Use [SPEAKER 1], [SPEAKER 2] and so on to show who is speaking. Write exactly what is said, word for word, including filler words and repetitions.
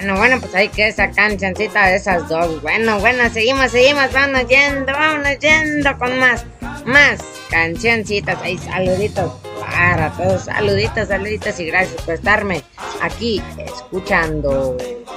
[SPEAKER 1] Bueno, bueno, pues ahí que esa cancioncita de esas dos. Bueno, bueno, seguimos, seguimos, vámonos yendo, vámonos yendo con más, más cancioncitas. Ahí, saluditos para todos, saluditos, saluditos y gracias por estarme aquí escuchando.